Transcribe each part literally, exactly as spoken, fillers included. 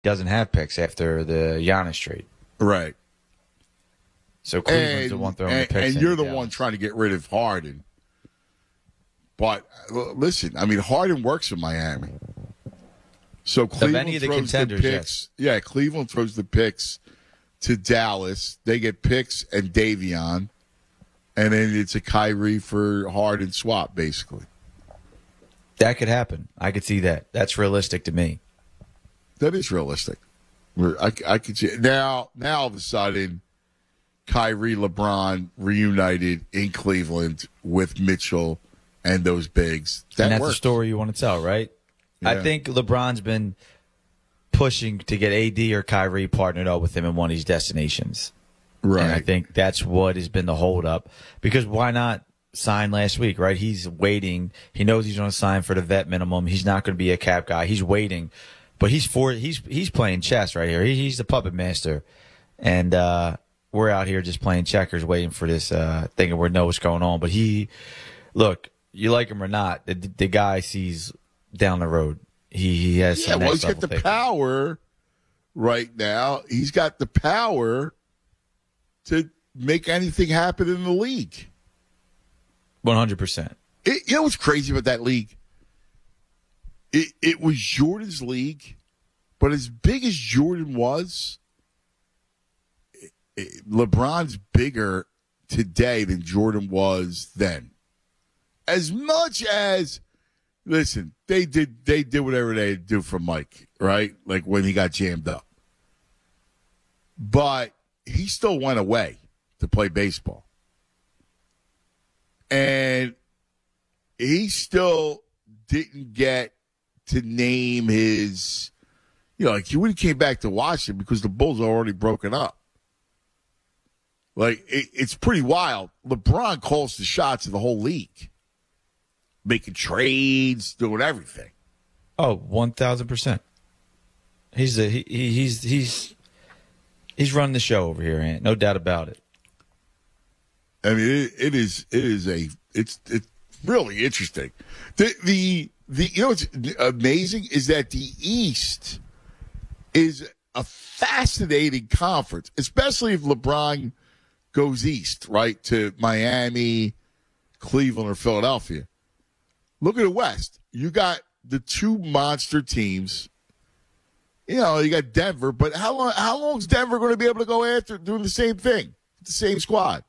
doesn't have picks after the Giannis trade. Right. So Cleveland's and, the one throwing and, the picks. And you're the Dallas. one trying to get rid of Harden. But uh, listen, I mean, Harden works in Miami. So Cleveland any of the throws the contenders, picks. Yeah, Cleveland throws the picks to Dallas. They get picks and Davion. And then it's a Kyrie for Harden swap, basically. That could happen. I could see that. That's realistic to me. That is realistic. I, I could see it. Now, now all of a sudden, Kyrie, LeBron reunited in Cleveland with Mitchell and those bigs. That and that's works. the story you want to tell, right? Yeah. I think LeBron's been pushing to get A D or Kyrie partnered up with him in one of these destinations. Right. And I think that's what has been the holdup. Because why not sign last week, right? He's waiting. He knows he's going to sign for the vet minimum. He's not going to be a cap guy. He's waiting. But he's for he's he's playing chess right here. He, he's the puppet master. And uh, we're out here just playing checkers, waiting for this, uh, thinking we know what's going on. But he, look, you like him or not, the, the guy sees down the road. He, he has Yeah, some well, next he's got level the thinking. power right now. He's got the power to make anything happen in the league. one hundred percent. It, you know what's crazy about that league? It, it was Jordan's league, but as big as Jordan was, it, it, LeBron's bigger today than Jordan was then. As much as, listen, they did they did whatever they had to do for Mike, right? Like when he got jammed up. But he still went away to play baseball. And he still didn't get to name his, you know, like he wouldn't came back to Washington because the Bulls are already broken up. Like, it, it's pretty wild. LeBron calls the shots of the whole league, making trades, doing everything. Oh, one thousand percent. He's a, he, he- he's he's he's running the show over here, Ant. No doubt about it. I mean, it, it is it is a it's it's really interesting. The the the you know what's amazing is that the East is a fascinating conference, especially if LeBron goes east, right, to Miami, Cleveland, or Philadelphia. Look at the West. You got the two monster teams. You know, you got Denver, but how long how long is Denver going to be able to go after doing the same thing, the same squad?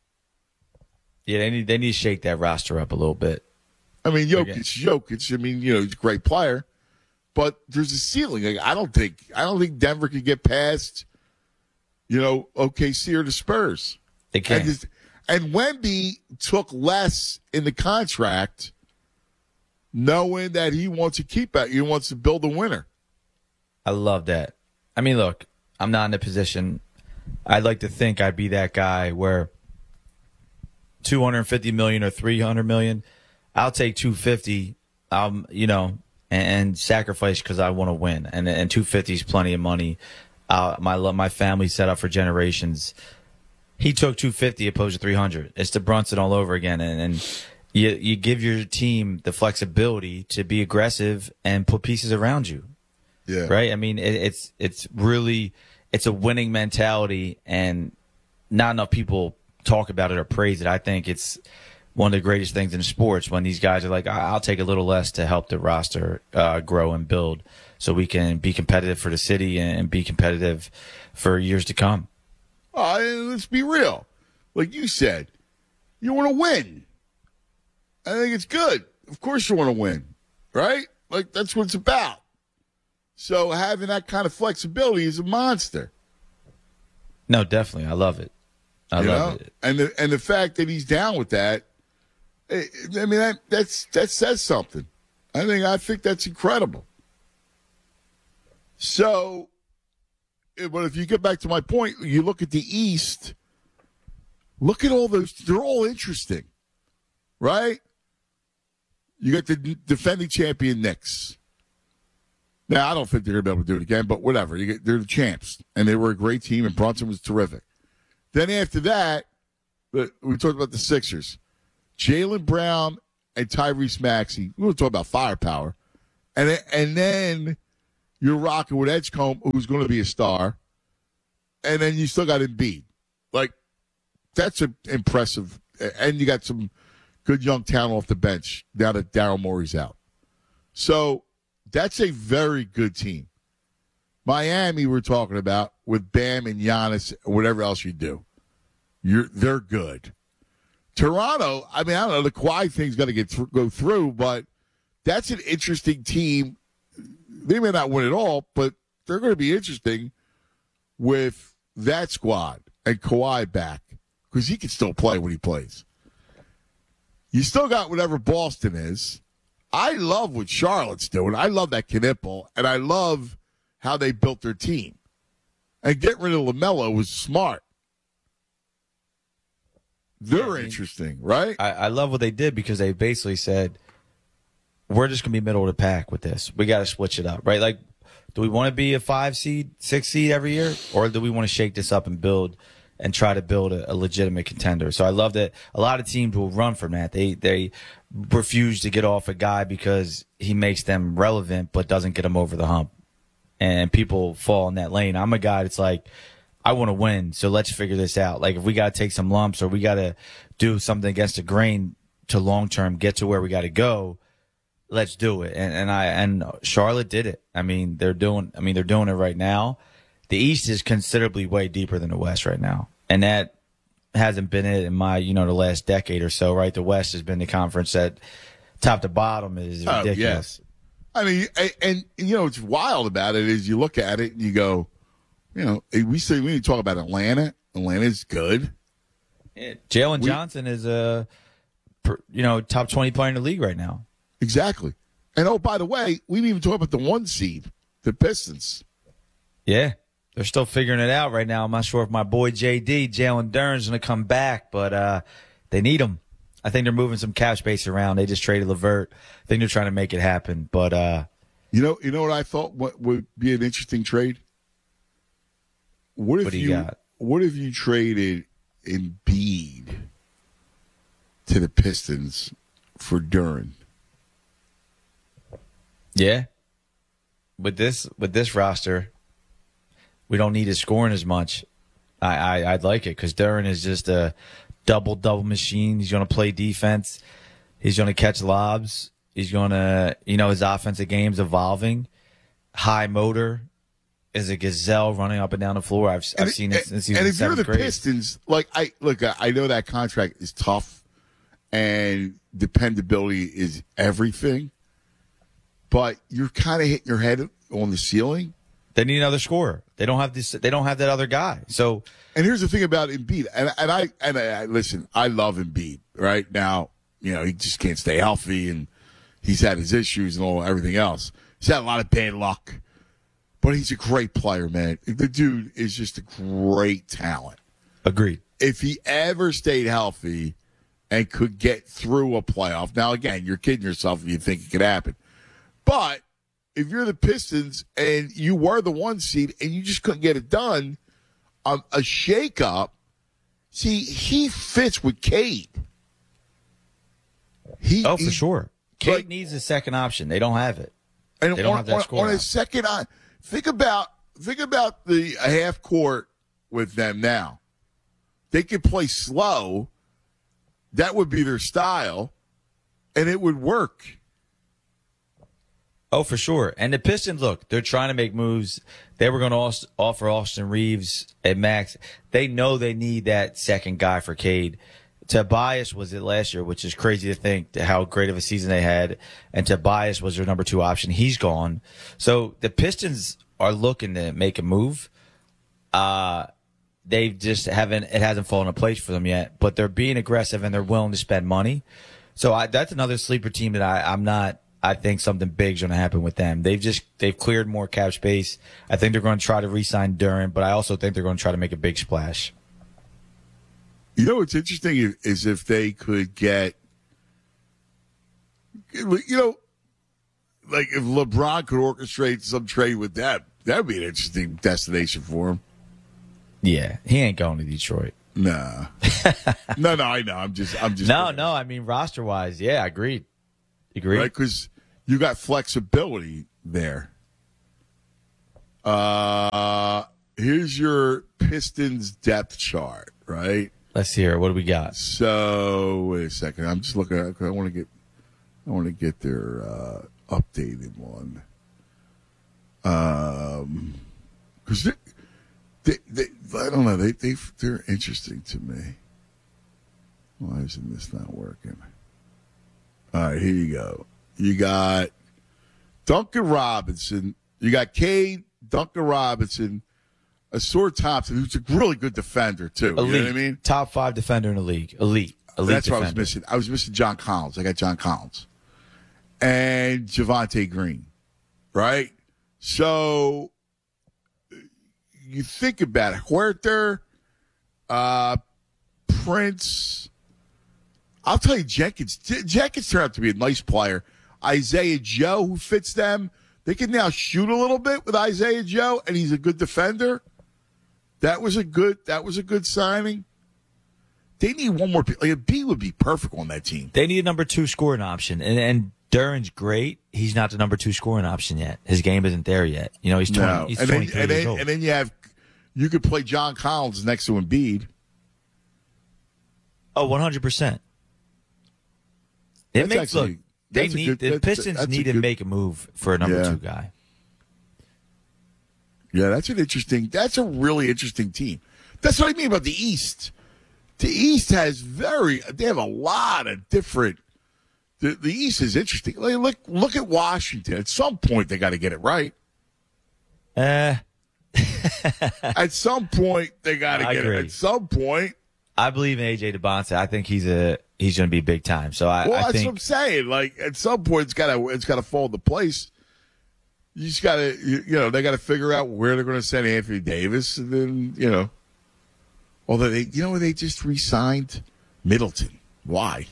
Yeah, they need they need to shake that roster up a little bit. I mean, Jokic, Okay. Jokic. I mean, you know, he's a great player, but there's a ceiling. Like, I don't think, I don't think Denver could get past, you know, O K C or the Spurs. They can't. And, this, and Wemby took less in the contract, knowing that he wants to keep it. He wants to build a winner. I love that. I mean, look, I'm not in a position. I'd like to think I'd be that guy where two hundred fifty million dollars or three hundred million dollars, I'll take two hundred fifty, um, you know, and, and sacrifice because I want to win. And and two hundred fifty is plenty of money. Uh, my my family set up for generations. He took two hundred fifty opposed to three hundred. It's the Brunson all over again. And, and you you give your team the flexibility to be aggressive and put pieces around you. Yeah. Right? I mean, it, it's it's really it's a winning mentality, and not enough people talk about it or praise it. I think it's one of the greatest things in sports when these guys are like, I- I'll take a little less to help the roster uh, grow and build so we can be competitive for the city and be competitive for years to come. Uh, let's be real. Like you said, you want to win. I think it's good. Of course you want to win, right? Like, that's what it's about. So having that kind of flexibility is a monster. No, definitely. I love it. I you love know? it. And the and the fact that he's down with that, I I mean that that's that says something. I think I think that's incredible. So, eh, but if you get back to my point, you look at the East. Look at all those; they're all interesting, right? You got the d- defending champion Knicks. Now, I don't think they're going to be able to do it again, but whatever. You get, they're the champs, and they were a great team, and Brunson was terrific. Then after that, uh, we talked about the Sixers. Jaylen Brown and Tyrese Maxey. We were talking about firepower. And, then- and then you're rocking with Edgecombe, who's going to be a star, and then you still got Embiid. Like, that's a, impressive. And you got some good young talent off the bench now that Daryl Morey's out. So that's a very good team. Miami, we're talking about with Bam and Giannis, whatever else you do. You're they're good. Toronto, I mean, I don't know, the Kawhi thing's got to get th- go through, but that's an interesting team. They may not win it all, but they're going to be interesting with that squad and Kawhi back because he can still play when he plays. You still got whatever Boston is. I love what Charlotte's doing. I love that Knipple, and I love how they built their team. And getting rid of LaMelo was smart. They're yeah, I mean, interesting, right? I, I love what they did because they basically said, we're just going to be middle of the pack with this. We got to switch it up, right? Like, do we want to be a five seed, six seed every year? Or do we want to shake this up and build and try to build a, a legitimate contender? So I love that a lot of teams will run from that. They, they refuse to get off a guy because he makes them relevant but doesn't get them over the hump. And people fall in that lane. I'm a guy that's like, I want to win, so let's figure this out. Like, if we got to take some lumps or we got to do something against the grain to long-term get to where we got to go, let's do it. And, and I and Charlotte did it. I mean, they're doing. I mean, they're doing it right now. The East is considerably way deeper than the West right now, and that hasn't been it in my, you know, the last decade or so. Right, the West has been the conference that top to bottom is ridiculous. Oh, yes. I mean, and, and you know what's wild about it is you look at it and you go, you know, we say we need to talk about Atlanta. Atlanta's good. Yeah, Jalen Johnson is a, you know, top twenty player in the league right now. Exactly. And, oh, by the way, we didn't even talk about the one seed, the Pistons. Yeah. They're still figuring it out right now. I'm not sure if my boy J D, Jalen Duren's going to come back, but uh, they need him. I think they're moving some cap space around. They just traded LeVert. I think they're trying to make it happen. But uh, you know, you know what I thought what would be an interesting trade? What if what do you, you got? What if you traded Embiid to the Pistons for Duren? Yeah. With this with this roster, we don't need his scoring as much. I, I I'd like it because Duren is just a double double machine. He's going to play defense. He's going to catch lobs. He's going to, you know, his offensive game's evolving. High motor. Is a gazelle running up and down the floor. I've I've and, seen it since he was And in if you're the grade. Pistons, like I look, I know that contract is tough, and dependability is everything. But you're kind of hitting your head on the ceiling. They need another scorer. They don't have this. They don't have that other guy. So, and here's the thing about Embiid, and and I and I, listen, I love Embiid. Right now, you know, he just can't stay healthy, and he's had his issues and all everything else. He's had a lot of bad luck. But he's a great player, man. The dude is just a great talent. Agreed. If he ever stayed healthy and could get through a playoff, now, again, you're kidding yourself if you think it could happen. But if you're the Pistons and you were the one seed and you just couldn't get it done, um, a shakeup, see, he fits with Cade. He, oh, for he, sure. Cade like, needs a second option. They don't have it. And they don't on, have that on, score. On a second option. Think about think about the half court with them now. They could play slow. That would be their style, and it would work. Oh, for sure. And the Pistons, look, they're trying to make moves. They were going to offer Austin Reeves and Max. They know they need that second guy for Cade. Tobias was it last year, which is crazy to think how great of a season they had. And Tobias was their number two option. He's gone. So the Pistons are looking to make a move. Uh, they just haven't, it hasn't fallen into place for them yet, but they're being aggressive and they're willing to spend money. So I, that's another sleeper team that I, I'm not, I think something big's going to happen with them. They've just, they've cleared more cap space. I think they're going to try to re-sign Duren, but I also think they're going to try to make a big splash. You know what's interesting is if they could get, you know, like if LeBron could orchestrate some trade with them, that would be an interesting destination for him. Yeah, he ain't going to Detroit. Nah. no, no, I know. I'm just, I'm just. No, no. I mean, roster wise, yeah, agreed. Agreed. Right, because you got flexibility there. Uh, here's your Pistons depth chart, right? Let's hear it. What do we got? So wait a second. I'm just looking at. I want to get. I want to get their uh, updated one. Um, because they, they, they, I don't know. They, they, they're interesting to me. Why isn't this not working? All right, here you go. You got Duncan Robinson. You got Cade, Duncan Robinson, Asur Thompson, who's a really good defender too. Elite. You know what I mean? Top five defender in the league. Elite. Elite That's defender. what I was missing. I was missing John Collins. I got John Collins. And Javonte Green. Right? So you think about it. Huerter, uh, Prince. I'll tell you, Jenkins. Jenkins turned out to be a nice player. Isaiah Joe, who fits them. They can now shoot a little bit with Isaiah Joe, and he's a good defender. That was a good. That was a good signing. They need one more. Like a B would be perfect on that team. They need a number two scoring option, and and Duran's great. He's not the number two scoring option yet. His game isn't there yet. You know, he's twenty. No. He's and then, twenty-three and years then, old. And then you have, you could play John Collins next to Embiid. Oh, one hundred percent. It That's makes actually- look. They that's a need good- the that's- Pistons that's a need to good- make a move for a number Yeah. two guy. Yeah, that's an interesting. That's a really interesting team. That's what I mean about the East. The East has very. They have a lot of different. The, the East is interesting. Like, look, look at Washington. At some point, they got to get it right. Uh, At some point, they got to I get agree. it. At some point. I believe in A J DeBonta. I think he's a he's going to be big time. So I, Well, I that's think what I'm saying. Like at some point, it's got to it's got to fall into place. You just got to you, you know they got to figure out where they're going to send Anthony Davis, and then you know. Although they you know they just re-signed Middleton. Why?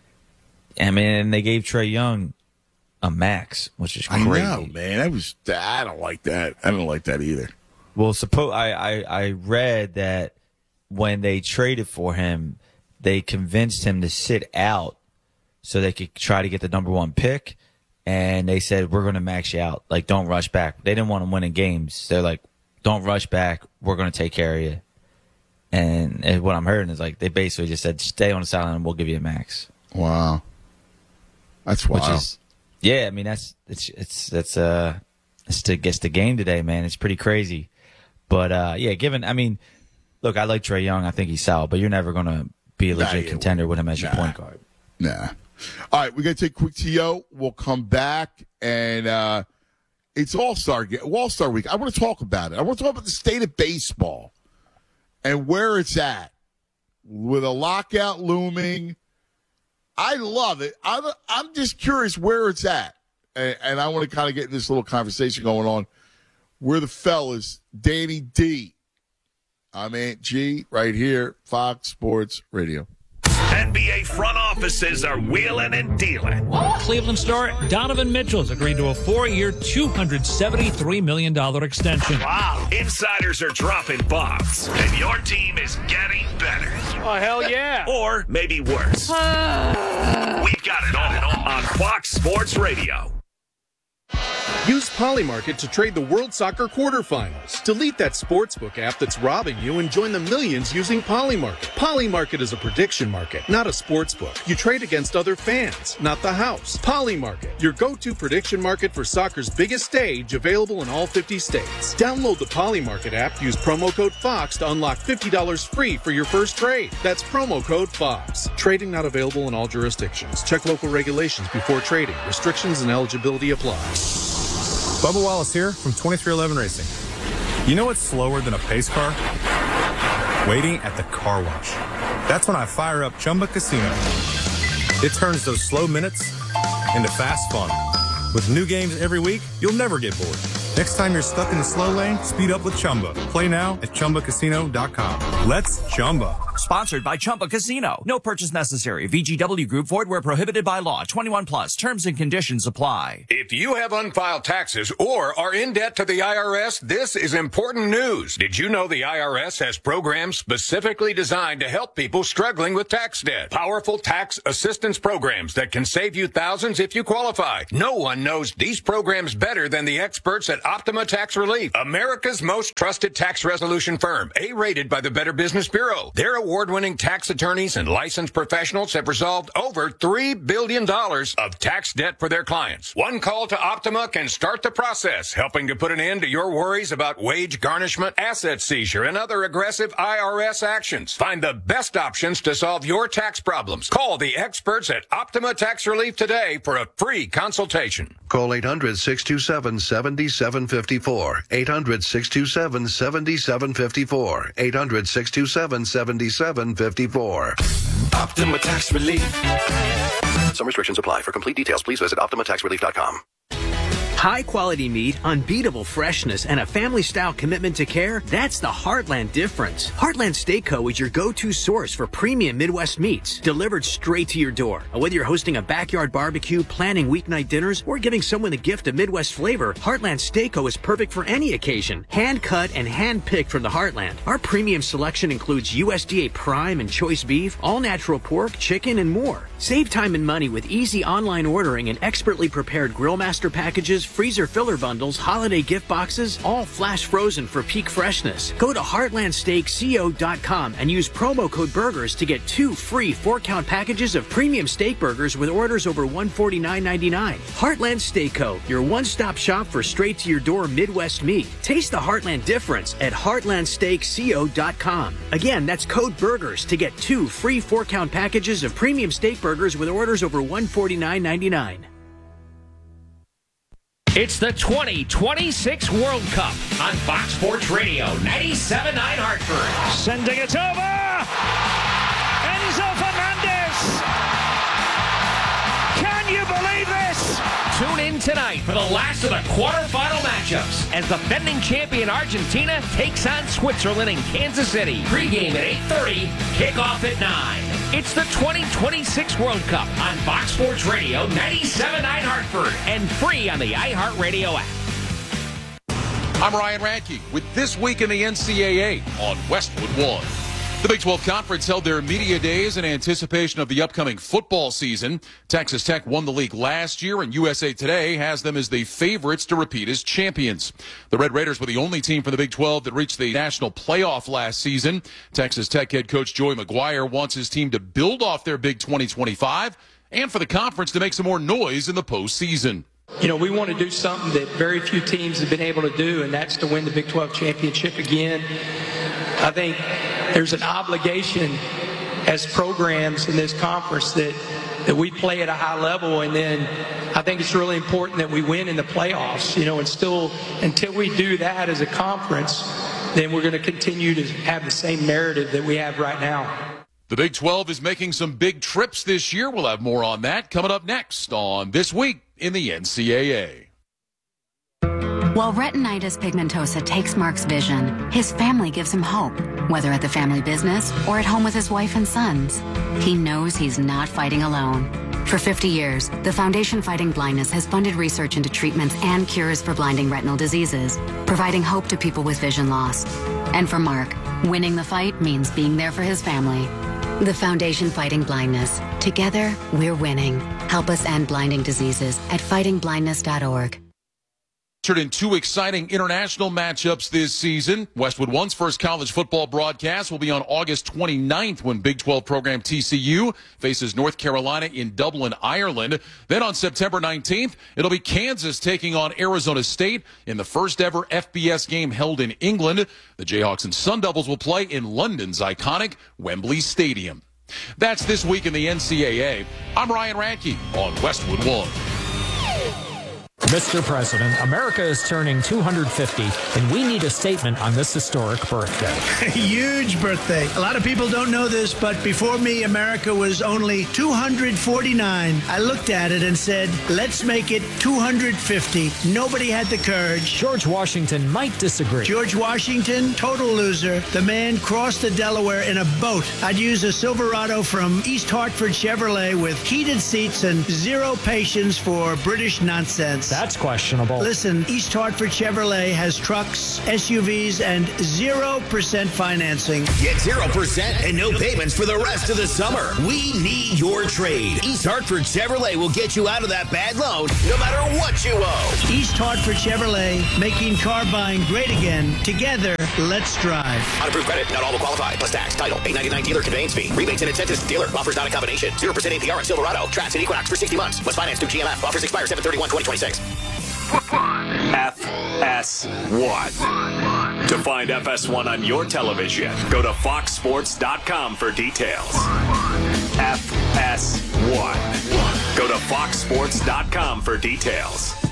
I mean, they gave Trae Young a max, which is I crazy. know, man. I was I don't like that. I don't like that either. Well, suppose I, I I read that when they traded for him, they convinced him to sit out so they could try to get the number one pick. And they said, we're going to max you out. Like, don't rush back. They didn't want him winning games. They're like, don't rush back. We're going to take care of you. And, and what I'm hearing is like, they basically just said, stay on the sideline and we'll give you a max. Wow, that's wild. Which is, yeah, I mean, that's, it's, it's, that's, uh, it's to guess the game today, man. It's pretty crazy. But, uh, yeah, given, I mean, look, I like Trae Young. I think he's solid, but you're never going to be a Nah, legit yeah, contender well, with him as your nah. point guard. Nah. All right, we're going to take a quick T O. We'll come back, and uh, it's All-Star All-Star Week. I want to talk about it. I want to talk about the state of baseball and where it's at with a lockout looming. I love it. I'm, I'm just curious where it's at, and, and I want to kind of get this little conversation going on where the fellas, Danny D, I'm Aunt G, right here, Fox Sports Radio. N B A front offices are wheeling and dealing. Cleveland star Donovan Mitchell has agreed to a four-year, two hundred seventy-three million dollars extension. Wow. Insiders are dropping bombs, and your team is getting better. Oh, hell yeah. Or maybe worse. We've got it all on Fox Sports Radio. Use Polymarket to trade the World Soccer quarterfinals. Delete that sportsbook app that's robbing you and join the millions using Polymarket. Polymarket is a prediction market, not a sportsbook. You trade against other fans, not the house. Polymarket, your go-to prediction market for soccer's biggest stage, available in all fifty states. Download the Polymarket app, use promo code FOX to unlock fifty dollars free for your first trade. That's promo code FOX. Trading not available in all jurisdictions. Check local regulations before trading. Restrictions and eligibility apply. Bubba Wallace here from twenty-three eleven Racing. You know what's slower than a pace car? Waiting at the car wash. That's when I fire up Chumba Casino. It turns those slow minutes into fast fun. With new games every week, you'll never get bored. Next time you're stuck in the slow lane, speed up with Chumba. Play now at Chumba Casino dot com. Let's Chumba. Sponsored by Chumba Casino. No purchase necessary. V G W Group. Void where prohibited by law. twenty-one plus. Terms and conditions apply. If you have unfiled taxes or are in debt to the I R S, this is important news. Did you know the I R S has programs specifically designed to help people struggling with tax debt? Powerful tax assistance programs that can save you thousands if you qualify. No one knows these programs better than the experts at Optima Tax Relief, America's most trusted tax resolution firm, A-rated by the Better Business Bureau. Their award-winning tax attorneys and licensed professionals have resolved over three billion dollars of tax debt for their clients. One call to Optima can start the process, helping to put an end to your worries about wage garnishment, asset seizure, and other aggressive I R S actions. Find the best options to solve your tax problems. Call the experts at Optima Tax Relief today for a free consultation. Call eight hundred, six two seven, seven seven five four. eight hundred, six two seven, seven seven five four. eight hundred, six two seven, seven seven five four. Optima Tax Relief. Some restrictions apply. For complete details, please visit optima tax relief dot com. High quality meat, unbeatable freshness, and a family style commitment to care, that's the Heartland difference. Heartland Steak Co. is your go-to source for premium Midwest meats, delivered straight to your door. Whether you're hosting a backyard barbecue, planning weeknight dinners, or giving someone the gift of Midwest flavor, Heartland Steak Co. is perfect for any occasion. Hand cut and hand picked from the Heartland. Our premium selection includes U S D A prime and choice beef, all natural pork, chicken, and more. Save time and money with easy online ordering and expertly prepared Grillmaster packages, freezer filler bundles, holiday gift boxes, all flash frozen for peak freshness. Go to heartland steak co dot com and use promo code BURGERS to get two free four-count packages of premium steak burgers with orders over one hundred forty-nine ninety-nine. Heartland Steak Co., your one-stop shop for straight-to-your-door Midwest meat. Taste the Heartland difference at heartland steak co dot com. Again, that's code BURGERS to get two free four-count packages of premium steak burgers with orders over one hundred forty-nine ninety-nine. It's the twenty twenty-six World Cup on Fox Sports Radio, ninety-seven point nine Hartford. Sending it over! Enzo Fernandez! Can you believe this? Tune in tonight for the last of the quarterfinal matchups as the defending champion Argentina takes on Switzerland in Kansas City. Pre-game at eight thirty, kickoff at nine. It's the twenty twenty-six World Cup on Fox Sports Radio, ninety-seven point nine Hartford, and free on the iHeartRadio app. I'm Ryan Radke with This Week in the N C double A on Westwood One. The Big twelve Conference held their media days in anticipation of the upcoming football season. Texas Tech won the league last year, and U S A Today has them as the favorites to repeat as champions. The Red Raiders were the only team from the Big twelve that reached the national playoff last season. Texas Tech head coach Joey McGuire wants his team to build off their big twenty twenty-five and for the conference to make some more noise in the postseason. You know, we want to do something that very few teams have been able to do, and that's to win the Big twelve championship again. I think there's an obligation as programs in this conference that, that we play at a high level, and then I think it's really important that we win in the playoffs, you know, and still, until we do that as a conference, then we're going to continue to have the same narrative that we have right now. The Big twelve is making some big trips this year. We'll have more on that coming up next on This Week in the N C double A. While retinitis pigmentosa takes Mark's vision, his family gives him hope, whether at the family business or at home with his wife and sons. He knows he's not fighting alone. For fifty years, the Foundation Fighting Blindness has funded research into treatments and cures for blinding retinal diseases, providing hope to people with vision loss. And for Mark, winning the fight means being there for his family. The Foundation Fighting Blindness. Together, we're winning. Help us end blinding diseases at fighting blindness dot org. In two exciting international matchups this season. Westwood One's first college football broadcast will be on August twenty-ninth when Big twelve program T C U faces North Carolina in Dublin, Ireland. Then on September nineteenth, it'll be Kansas taking on Arizona State in the first ever F B S game held in England. The Jayhawks and Sun Devils will play in London's iconic Wembley Stadium. That's This Week in the N C double A. I'm Ryan Radke on Westwood One. Mister President, America is turning two hundred fifty, and we need a statement on this historic birthday. Huge birthday. A lot of people don't know this, but before me, America was only two hundred forty-nine. I looked at it and said, let's make it two hundred fifty. Nobody had the courage. George Washington might disagree. George Washington, total loser. The man crossed the Delaware in a boat. I'd use a Silverado from East Hartford Chevrolet with heated seats and zero patience for British nonsense. That's questionable. Listen, East Hartford Chevrolet has trucks, S U Vs, and zero percent financing. Get zero percent and no payments for the rest of the summer. We need your trade. East Hartford Chevrolet will get you out of that bad loan no matter what you owe. East Hartford Chevrolet, making car buying great again. Together, let's drive. On approved credit, not all will qualify. Plus tax, title, eight ninety-nine dealer conveyance fee. Rebates and incentives. Dealer offers not a combination. zero percent A P R on Silverado. Trax and Equinox for sixty months. Plus finance through G M F. Offers expire seven thirty-one twenty twenty-six. F S one. To find F S one on your television, go to fox sports dot com for details. F S one. Go to fox sports dot com for details.